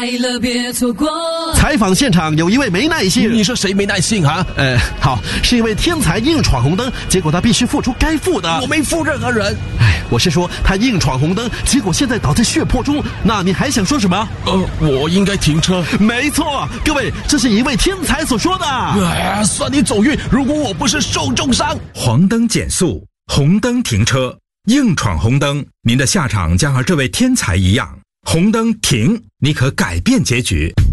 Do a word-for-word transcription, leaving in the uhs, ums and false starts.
了别错过。 采访现场有一位没耐性， 你说谁没耐性啊？ 呃，好，是一位天才硬闯红灯，结果他必须付出该付的。 我没付任何人。 哎，我是说他硬闯红灯，结果现在倒在血泊中，那你还想说什么？ 呃，我应该停车。 没错，各位，这是一位天才所说的。 哎，算你走运，如果我不是受重伤。 黄灯减速，红灯停车，硬闯红灯，您的下场将和这位天才一样。红灯停，你可改变结局。